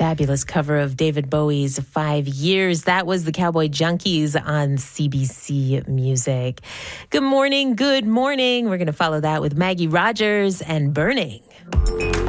Fabulous cover of David Bowie's 5 Years. That was the Cowboy Junkies on CBC Music. Good morning. Good morning. We're going to follow that with Maggie Rogers and Burning.